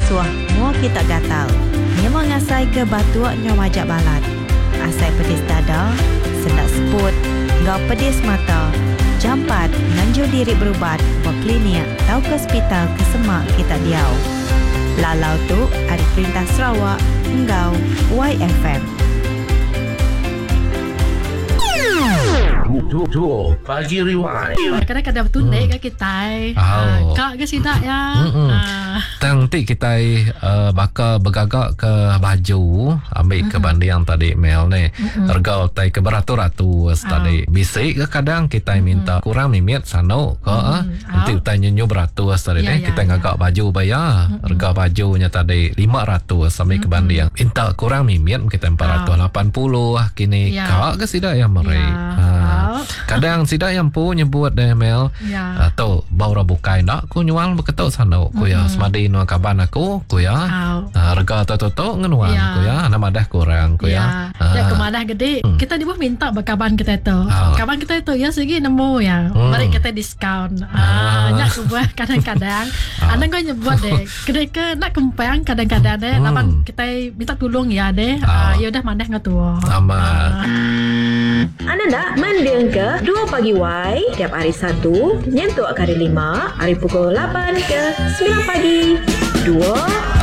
suah mua kita gatal. Nya mengasai ke batuaknya wajak balat. Asai pedis dada, sendak seput, ngau pedis mata. Jampat, nganjur diri berubat, berklinik, tau ke hospital ke semak kita diau. Lalau tu ada perintah Sarawak, engkau YFM. Pagi Rewind. Kadang-kadang bertunduk ke kita. Kak ke sidak ya. Nanti kita bakal bergagak ke baju ambil ke banding yang tadi Mel ni. Harga tai ke beratus-ratus tadi. Bisik ke kadang kita minta kurang mimit sano ke nanti kita nyenyu beratus tadi ni. Kita ngagak baju bayar. Harga bajunya tadi 500 sampai ke banding. Minta kurang mimit kita 480 kini. Kak ke sidak ya meri. Kadang sidak yang pu nyebut deh Mel. Tu baru bukai nak ku nyual beketuk sano ku ya semadi no kaban aku ku ya. Harga tu ngenuan ku ya. Nama dah kurang ku ya. Ya kemadah gede. Kita di bawah minta bakaban kita itu. Kaban kita itu ya segi nemu ya. Mari kita diskaun. Nyak kubah kadang-kadang. Anda kau nyebut deh. Kedai ke nak kempang kadang-kadang deh. Lapan kita minta tolong ya deh. Ya udah mandah ngatua. Amat. Anda nak mendeng ke 2 pagi Y tiap hari Sabtu nyentuh kali 5 hari pukul 8 ke 9 pagi 2